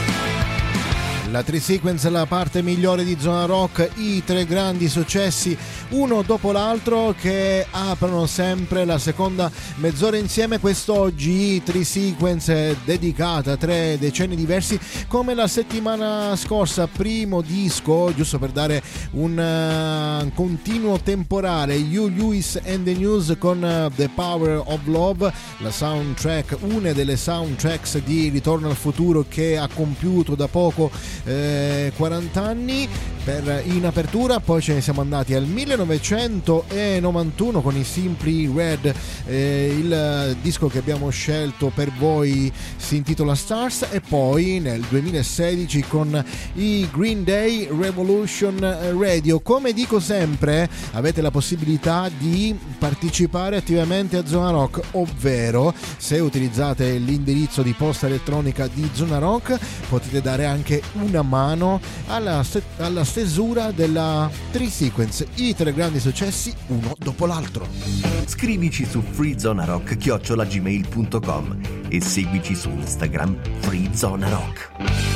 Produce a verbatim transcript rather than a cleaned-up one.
La Tri-Sequence, la parte migliore di Zona Rock, i tre grandi successi uno dopo l'altro che aprono sempre la seconda mezz'ora insieme. Quest'oggi Tri-Sequence dedicata a tre decenni diversi, come la settimana scorsa, primo disco, giusto per dare un uh, continuo temporale, Hugh Lewis and the News con uh, The Power of Love, la soundtrack, una delle soundtracks di Ritorno al futuro, che ha compiuto da poco Eh, quaranta anni per, in apertura. Poi ce ne siamo andati al millenovecentonovantuno con i Simply Red, eh, il disco che abbiamo scelto per voi si intitola Stars, e poi nel duemilasedici con i Green Day, Revolution Radio. Come dico sempre, avete la possibilità di partecipare attivamente a Zona Rock, ovvero se utilizzate l'indirizzo di posta elettronica di Zona Rock potete dare anche una mano alla, alla stesura della Tri-Sequence, i tre grandi successi uno dopo l'altro. Scrivici su freezonarock chiocciola gmail punto com e seguici su Instagram freezonarock.